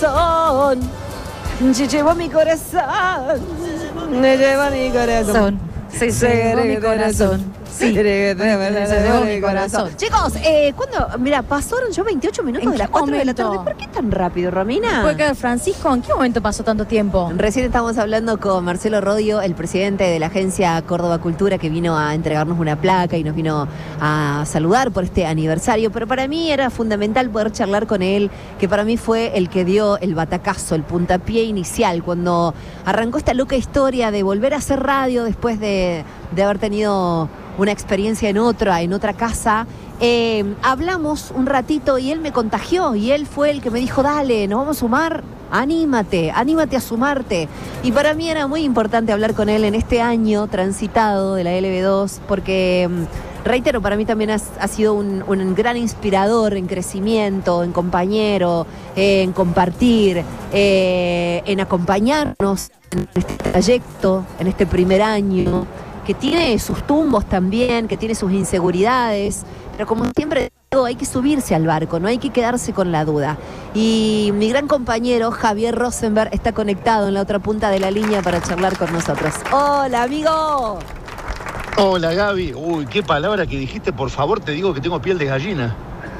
corazón. Se llevó mi corazón. Me llevó mi corazón. Se llevó mi corazón. Sí, se llevó mi corazón. Chicos, mira, pasaron yo 28 minutos de las 4 de la tarde. ¿Por qué tan rápido, Romina? ¿Puede caer Francisco? ¿En qué momento pasó tanto tiempo? Recién estábamos hablando con Marcelo Rodio, el presidente de la agencia Córdoba Cultura, que vino a entregarnos una placa y nos vino a saludar por este aniversario. Pero para mí era fundamental poder charlar con él, que para mí fue el que dio el batacazo, el puntapié inicial, cuando arrancó esta loca historia de volver a hacer radio después de haber tenido una experiencia en otra casa. Hablamos un ratito y él me contagió y él fue el que me dijo, dale, nos vamos a sumar, anímate a sumarte. Y para mí era muy importante hablar con él en este año transitado de la LB2 porque, reitero, para mí también ha sido un gran inspirador en crecimiento, en compañero, en compartir, en acompañarnos en este trayecto, en este primer año, que tiene sus tumbos también, que tiene sus inseguridades, pero como siempre digo, hay que subirse al barco, no hay que quedarse con la duda. Y mi gran compañero Javier Rosenberg está conectado en la otra punta de la línea para charlar con nosotros. ¡Hola, amigo! Hola, Gaby. Uy, qué palabra que dijiste, por favor, te digo que tengo piel de gallina.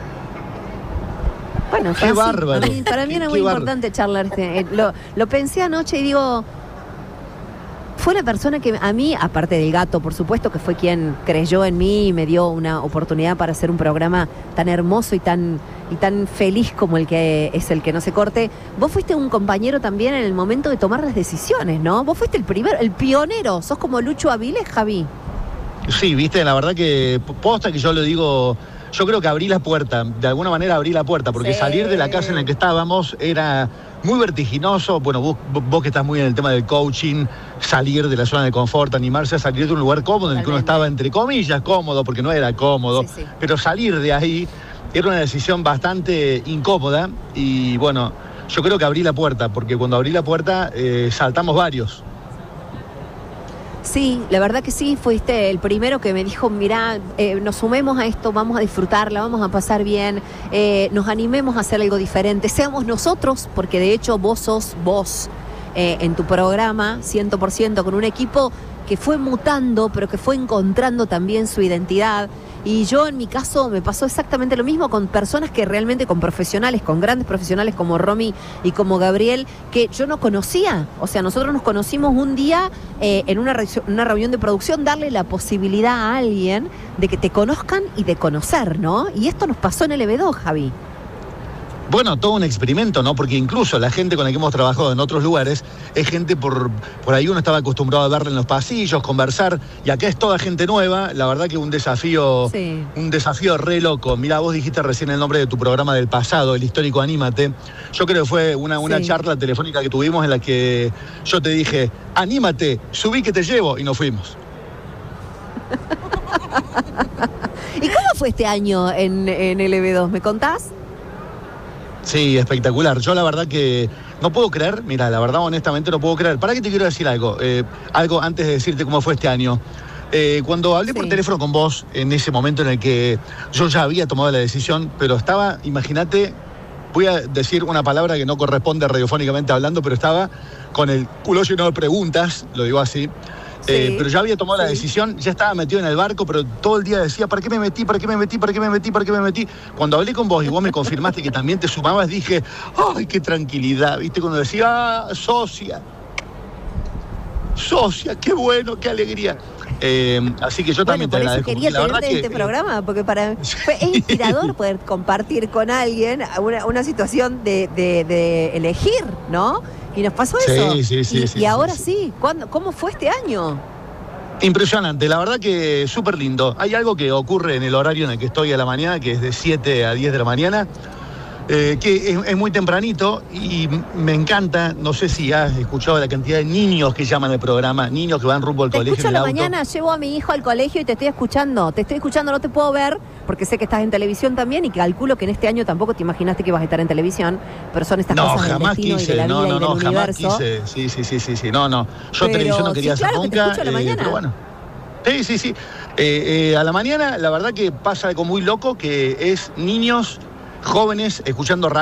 Bueno, qué bárbaro. Para mí era muy importante charlar. Lo pensé anoche y digo, fue la persona que a mí, aparte del gato, por supuesto, que fue quien creyó en mí y me dio una oportunidad para hacer un programa tan hermoso y tan feliz como el que es el que no se corte. Vos fuiste un compañero también en el momento de tomar las decisiones, ¿no? Vos fuiste el pionero. Sos como Lucho Avilés, Javi. Sí, viste, la verdad que posta que yo lo digo, yo creo que abrí la puerta, de alguna manera abrí la puerta, porque salir de la casa en la que estábamos era muy vertiginoso. Bueno, vos que estás muy en el tema del coaching, salir de la zona de confort, animarse a salir de un lugar cómodo en el que uno estaba, entre comillas, cómodo, porque no era cómodo, pero salir de ahí era una decisión bastante incómoda y bueno, yo creo que abrí la puerta, porque cuando abrí la puerta saltamos varios. Sí, la verdad que sí, fuiste el primero que me dijo, mirá, nos sumemos a esto, vamos a disfrutarla, vamos a pasar bien, nos animemos a hacer algo diferente, seamos nosotros, porque de hecho vos sos vos en tu programa, 100%, con un equipo que fue mutando, pero que fue encontrando también su identidad. Y yo en mi caso me pasó exactamente lo mismo con personas que realmente, con profesionales, con grandes profesionales como Romy y como Gabriel, que yo no conocía. O sea, nosotros nos conocimos un día en una reunión de producción, darle la posibilidad a alguien de que te conozcan y de conocer, ¿no? Y esto nos pasó en LB2, Javi. Bueno, todo un experimento, ¿no? Porque incluso la gente con la que hemos trabajado en otros lugares es gente por ahí uno estaba acostumbrado a verla en los pasillos, conversar, y acá es toda gente nueva. La verdad que un desafío re loco. Mirá, vos dijiste recién el nombre de tu programa del pasado, el histórico Anímate. Yo creo que fue una charla telefónica que tuvimos en la que yo te dije, anímate, subí que te llevo, y nos fuimos. ¿Y cómo fue este año en LB2? ¿Me contás? Sí, espectacular. Yo la verdad que no puedo creer, mira, la verdad honestamente no puedo creer. ¿Para qué te quiero decir algo? Algo antes de decirte cómo fue este año. Cuando hablé por teléfono con vos, en ese momento en el que yo ya había tomado la decisión, pero estaba, imagínate, voy a decir una palabra que no corresponde radiofónicamente hablando, pero estaba con el culo lleno de preguntas, lo digo así. Pero ya había tomado la decisión, ya estaba metido en el barco, pero todo el día decía, ¿para qué me metí? ¿Para qué me metí? ¿Para qué me metí? ¿Para qué me metí? Cuando hablé con vos y vos me confirmaste que también te sumabas, dije, ¡ay, qué tranquilidad! ¿Viste? Cuando decía, socia, qué bueno, qué alegría. Así que yo también te agradezco. Quería tenerte en este programa, porque es inspirador poder compartir con alguien una situación de elegir, ¿no? Y nos pasó eso. Y ahora sí. ¿Cómo fue este año? Impresionante, la verdad que súper lindo. Hay algo que ocurre en el horario en el que estoy a la mañana, que es de 7 a 10 de la mañana, que es muy tempranito y me encanta. No sé si has escuchado la cantidad de niños que llaman al programa, niños que van rumbo al colegio. Te escucho a la mañana, llevo a mi hijo al colegio y te estoy escuchando, no te puedo ver porque sé que estás en televisión también y calculo que en este año tampoco te imaginaste que ibas a estar en televisión, pero son estas cosas del destino y de la vida y del universo. Jamás quise. Sí, no. Yo televisión no quería hacer nunca. Te escucho a la mañana. Pero bueno. Sí. A la mañana la verdad que pasa algo muy loco, que es niños jóvenes escuchando radio.